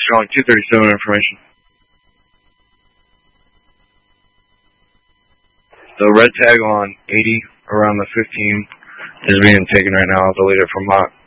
calling 237 information. The red tag on 80 around the 15 is being taken right now. I'll delete it from hot.